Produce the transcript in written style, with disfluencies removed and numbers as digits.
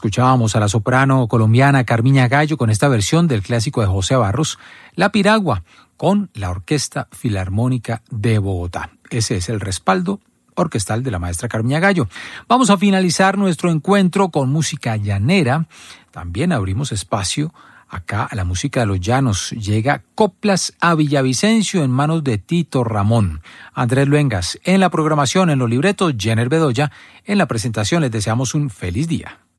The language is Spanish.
Escuchábamos a la soprano colombiana Carmiña Gallo con esta versión del clásico de José Barros, La Piragua, con la Orquesta Filarmónica de Bogotá. Ese es el respaldo orquestal de la maestra Carmiña Gallo. Vamos a finalizar nuestro encuentro con música llanera. También abrimos espacio acá a la música de los llanos. Llega Coplas a Villavicencio en manos de Tito Ramón. Andrés Luengas en la programación, en los libretos, Jenner Bedoya. En la presentación les deseamos un feliz día.